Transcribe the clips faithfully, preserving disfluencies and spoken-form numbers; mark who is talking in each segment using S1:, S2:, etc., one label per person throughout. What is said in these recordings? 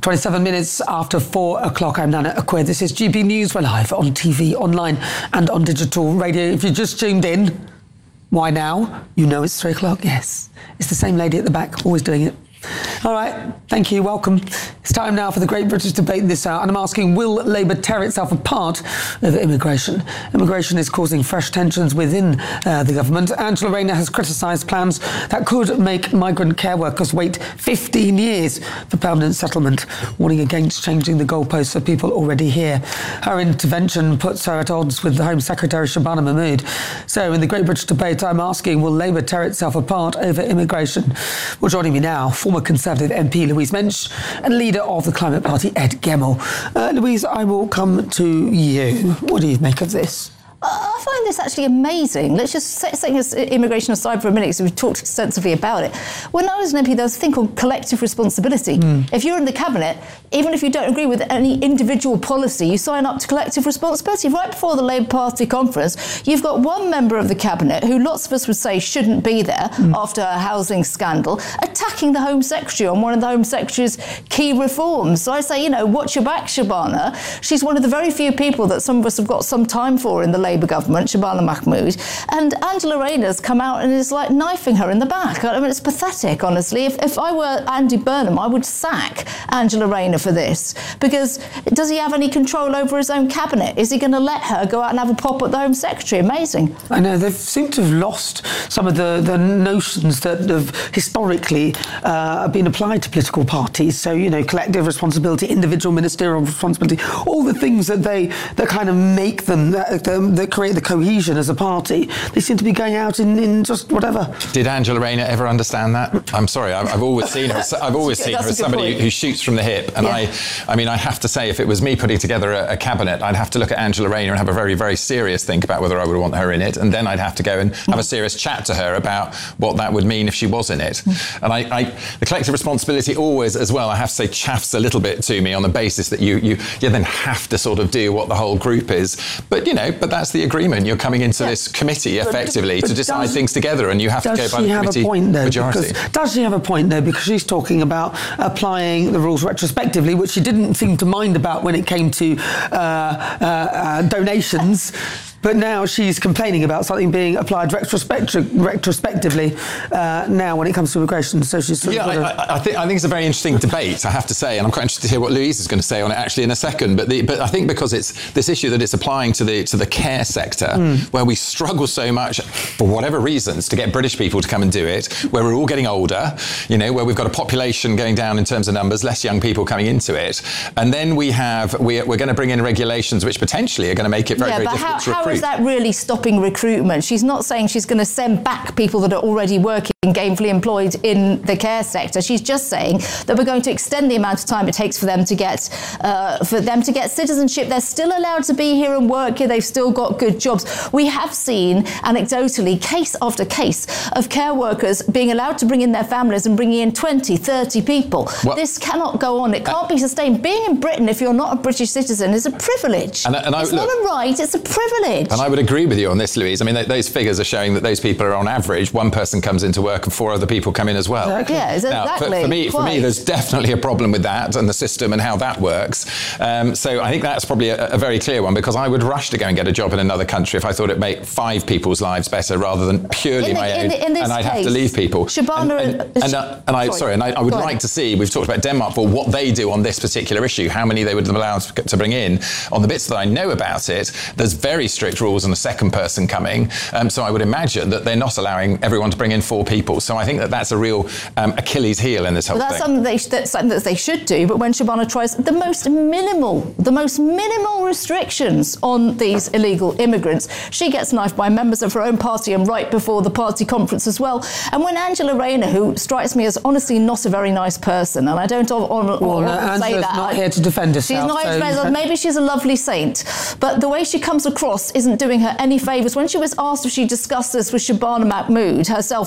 S1: twenty-seven minutes after four o'clock, I'm Nana Akwe. This is G B News. We're live on T V, online and on digital radio. If you just tuned in, why now? You know it's three o'clock, yes. It's the same lady at the back, always doing it. All right, thank you, welcome. It's time now for the Great British Debate this hour, and I'm asking, will Labour tear itself apart over immigration? Immigration is causing fresh tensions within uh, the government. Angela Rayner has criticised plans that could make migrant care workers wait fifteen years for permanent settlement, warning against changing the goalposts for people already here. Her intervention puts her at odds with the Home Secretary Shabana Mahmood. So in the Great British Debate, I'm asking, will Labour tear itself apart over immigration? Well, joining me now, former Conservative M P Louise Mensch and leader of the Climate Party Ed Gemmell. Uh, Louise, I will come to you. What do you make of this?
S2: I find this actually amazing. Let's just set setting immigration aside for a minute, because we've talked extensively about it. When I was an M P, there was a thing called collective responsibility. Mm. If you're in the cabinet, even if you don't agree with any individual policy, you sign up to collective responsibility. Right before the Labour Party conference, you've got one member of the cabinet who lots of us would say shouldn't be there mm. after a housing scandal, attacking the Home Secretary on one of the Home Secretary's key reforms. So I say, you know, watch your back, Shabana. She's one of the very few people that some of us have got some time for in the Labour government, Shabana Mahmood, and Angela Rayner's come out and is like knifing her in the back. I mean, it's pathetic, honestly. If, if I were Andy Burnham, I would sack Angela Rayner for this, because does he have any control over his own cabinet? Is he going to let her go out and have a pop at the Home Secretary? Amazing.
S1: I know, they seem to have lost some of the, the notions that have historically uh, been applied to political parties. So, you know, collective responsibility, individual ministerial responsibility, all the things that they that kind of make them, that, that create the cohesion as a party, they seem to be going out in, in just whatever.
S3: Did Angela Rayner ever understand that? I'm sorry, I've, I've always seen her. I've always seen her as somebody point. who shoots from the hip. And yeah. I, I mean, I have to say, if it was me putting together a, a cabinet, I'd have to look at Angela Rayner and have a very, very serious think about whether I would want her in it, and then I'd have to go and have a serious chat to her about what that would mean if she was in it. And I, I, the collective responsibility always, as well, I have to say, chaffs a little bit to me on the basis that you, you, you then have to sort of do what the whole group is. But you know, but that's the agreement. You're coming into yeah. this committee effectively but, but to decide does, things together, and you have to go by the committee
S1: point, though,
S3: majority.
S1: Because, does she have a point, though? Because she's talking about applying the rules retrospectively, which she didn't seem to mind about when it came to uh, uh, uh, donations. But now she's complaining about something being applied retrospect- retrospectively uh, now when it comes to immigration. So she's sort
S3: yeah,
S1: of
S3: I, I, I, think, I think it's a very interesting debate, I have to say, and I'm quite interested to hear what Louise is going to say on it actually in a second. But the, but I think because it's this issue that it's applying to the to the care sector, mm. where we struggle so much for whatever reasons to get British people to come and do it, where we're all getting older, you know, where we've got a population going down in terms of numbers, less young people coming into it, and then we have we're, we're going to bring in regulations which potentially are going to make it very
S2: yeah,
S3: very
S2: but
S3: difficult
S2: how,
S3: to recruit.
S2: How is that really stopping recruitment? She's not saying she's going to send back people that are already working gainfully employed in the care sector. She's just saying that we're going to extend the amount of time it takes for them to get uh, for them to get citizenship. They're still allowed to be here and work here. They've still got good jobs. We have seen anecdotally case after case of care workers being allowed to bring in their families and bringing in twenty, thirty people. Well, this cannot go on. It can't uh, be sustained. Being in Britain, if you're not a British citizen, is a privilege. And, and I, it's look, not a right, it's a privilege.
S3: And I would agree with you on this, Louise. I mean, th- those figures are showing that those people are on average, one person comes into work and four other people come in as well.
S2: Exactly. Yeah, exactly.
S3: Now, for, for me, for me, there's definitely a problem with that and the system and how that works. Um, so I think that's probably a, a very clear one, because I would rush to go and get a job in another country if I thought it'd make five people's lives better rather than purely
S2: the,
S3: my
S2: in
S3: own,
S2: the, in this
S3: and I'd
S2: case,
S3: have to leave people.
S2: Shabana
S3: and, and, and, uh, and I, sorry, sorry and I, I would like to see, we've talked about Denmark, for what they do on this particular issue, how many they would allow to bring in. On the bits that I know about it, there's very strict rules on the second person coming. Um, so I would imagine that they're not allowing everyone to bring in four people. So I think that that's a real um, Achilles heel in this whole
S2: well, that's
S3: thing.
S2: Something they, that's something that they should do. But when Shabana tries the most minimal, the most minimal restrictions on these illegal immigrants, she gets knifed by members of her own party, and right before the party conference as well. And when Angela Rayner, who strikes me as honestly not a very nice person, and I don't on, on,
S1: well,
S2: on,
S1: no,
S2: on say that.
S1: not here to defend herself.
S2: She's not
S1: so
S2: here to defend herself. Maybe she's a lovely saint, but the way she comes across isn't doing her any favours. When she was asked if she discussed this with Shabana Mahmood herself personally,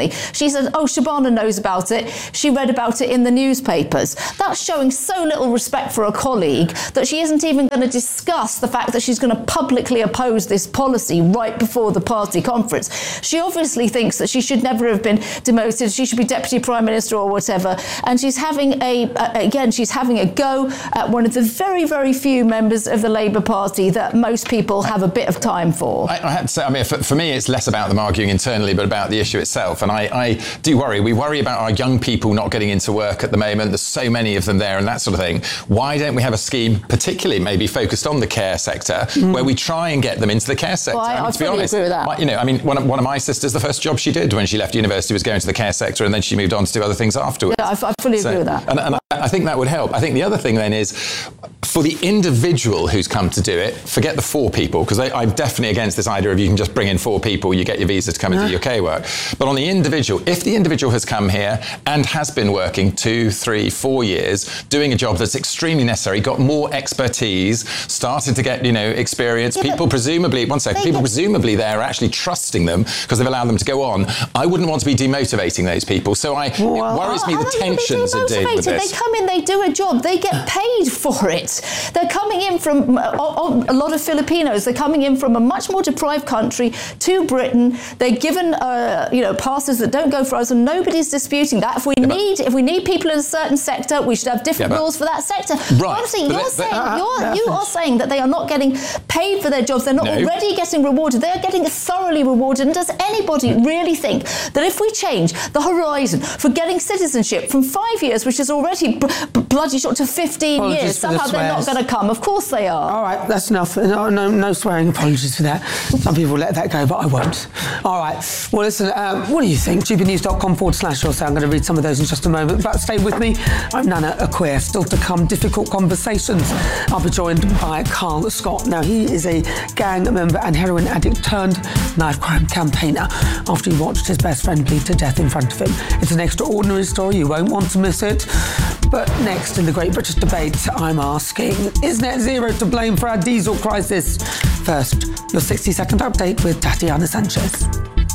S2: suddenly she said, oh, Shabana knows about it. She read about it in the newspapers. That's showing so little respect for a colleague that she isn't even going to discuss the fact that she's going to publicly oppose this policy right before the party conference. She obviously thinks that she should never have been demoted. She should be Deputy Prime Minister or whatever. And she's having a, uh, again, she's having a go at one of the very, very few members of the Labour Party that most people have a bit of time for.
S3: I, I have to say, I mean, for, for me, it's less about them arguing internally, but about the issue itself. And I, I do worry. We worry about our young people not getting into work at the moment. There's so many of them there and that sort of thing. Why don't we have a scheme, particularly maybe focused on the care sector, mm. where we try and get them into the care sector?
S2: Well, I,
S3: I, mean,
S2: I
S3: to be
S2: fully
S3: honest,
S2: agree with that.
S3: My, you know, I mean, one of, one of my sisters, the first job she did when she left university was going to the care sector, and then she moved on to do other things afterwards.
S2: Yeah, I, I fully
S3: so,
S2: agree with that.
S3: And, and I, I think that would help. I think the other thing then is, for the individual who's come to do it, forget the four people, because I'm definitely against this idea of you can just bring in four people, you get your visa to come and do your care work. But on the individual, if the individual has come here and has been working two, three, four years, doing a job that's extremely necessary, got more expertise, started to get, you know, experience, yeah, people presumably, one second, people get... presumably they're actually trusting them because they've allowed them to go on. I wouldn't want to be demotivating those people. So I, well, it worries me the tensions that deal with this.
S2: They come in, they do a job, they get paid for it. They're coming in from uh, a lot of Filipinos. They're coming in from a much more deprived country to Britain. They're given, uh, you know, passes that don't go for us, and nobody's disputing that. If we yeah, need, if we need people in a certain sector, we should have different yeah, rules for that sector.
S3: Right.
S2: Honestly, you're
S3: but,
S2: saying
S3: but, uh,
S2: you're, you are saying that they are not getting paid for their jobs. They're not no. already getting rewarded. They are getting thoroughly rewarded. And does anybody really think that if we change the horizon for getting citizenship from five years, which is already b- b- bloody short, to fifteen Apologies years, somehow the they're not going to come? Of course they are.
S1: All right, that's enough. No, no, no swearing. Apologies for that. Some people let that go, but I won't. All right. Well, listen, um, what do you think? gbnews.com forward slash or so. I'm going to read some of those in just a moment. But stay with me. I'm Nana Acquia. Still to come, difficult conversations. I'll be joined by Carl Scott. Now, he is a gang member and heroin addict turned knife crime campaigner after he watched his best friend bleed to death in front of him. It's an extraordinary story. You won't want to miss it. But next in the Great British Debate, I'm asking, is net zero to blame for our diesel crisis? First, your sixty second update with Tatiana Sanchez.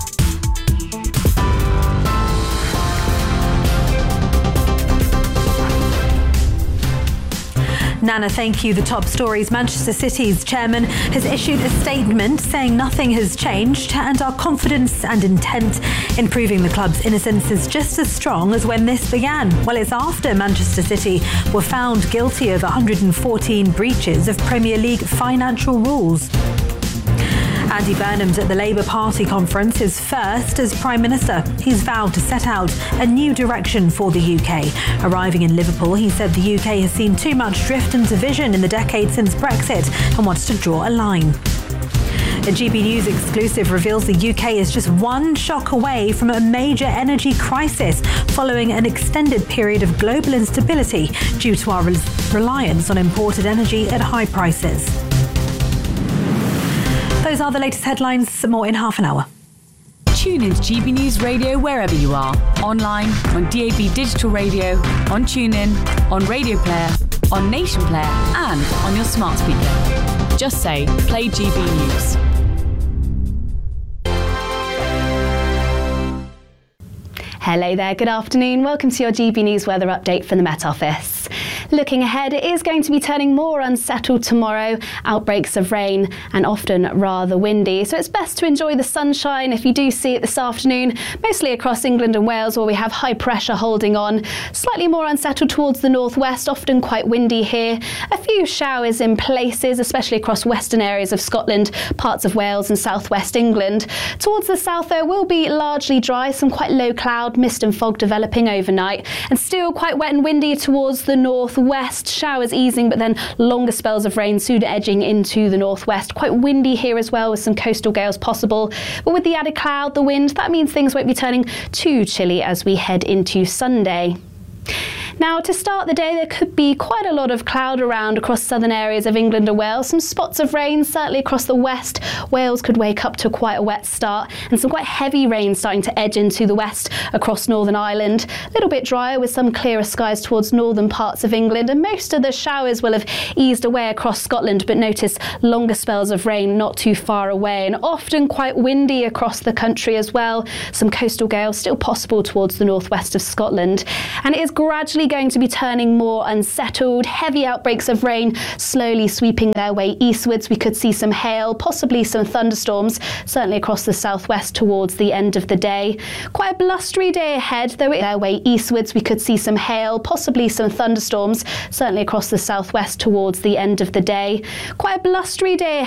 S4: Nana, thank you. The top stories. Manchester City's chairman has issued a statement saying nothing has changed and our confidence and intent in proving the club's innocence is just as strong as when this began. Well, it's after Manchester City were found guilty of one hundred fourteen breaches of Premier League financial rules. Andy Burnham's at the Labour Party conference, his first as Prime Minister. He's vowed to set out a new direction for the U K. Arriving in Liverpool, he said the U K has seen too much drift and division in the decade since Brexit and wants to draw a line. A G B News exclusive reveals the U K is just one shock away from a major energy crisis following an extended period of global instability due to our reliance on imported energy at high prices. Those are the latest headlines. More in half an hour.
S5: Tune in to G B News Radio wherever you are. Online, on D A B Digital Radio, on TuneIn, on Radio Player, on Nation Player, and on your smart speaker. Just say, play G B News.
S6: Hello there, good afternoon. Welcome to your G B News weather update from the Met Office. Looking ahead, it is going to be turning more unsettled tomorrow. Outbreaks of rain and often rather windy. So it's best to enjoy the sunshine if you do see it this afternoon, mostly across England and Wales where we have high pressure holding on. Slightly more unsettled towards the northwest, often quite windy here. A few showers in places, especially across western areas of Scotland, parts of Wales and southwest England. Towards the south, though, will be largely dry, some quite low cloud, mist and fog developing overnight, and still quite wet and windy towards the northwest. Showers easing, but then longer spells of rain soon edging into the northwest. Quite windy here as well, with some coastal gales possible. But with the added cloud, the wind, that means things won't be turning too chilly as we head into Sunday. Now, to start the day, there could be quite a lot of cloud around across southern areas of England and Wales. Some spots of rain, certainly across the west. Wales could wake up to quite a wet start, and some quite heavy rain starting to edge into the west across Northern Ireland. A little bit drier with some clearer skies towards northern parts of England, and most of the showers will have eased away across Scotland, but notice longer spells of rain not too far away, and often quite windy across the country as well. Some coastal gales still possible towards the northwest of Scotland, and it is gradually going to be turning more unsettled. Heavy outbreaks of rain slowly sweeping their way eastwards. We could see some hail, possibly some thunderstorms, certainly across the southwest towards the end of the day. Quite a blustery day ahead, though it their way eastwards. We could see some hail, possibly some thunderstorms, certainly across the southwest towards the end of the day. Quite a blustery day